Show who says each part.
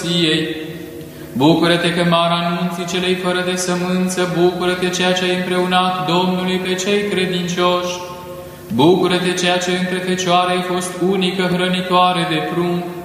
Speaker 1: Ziei. Bucură-te că mare anunții celei fără de sămânță, bucură-te ceea ce ai împreunat Domnului pe cei credincioși. Bucură-te ceea ce între fecioare ai fost unică hrănitoare de prunc,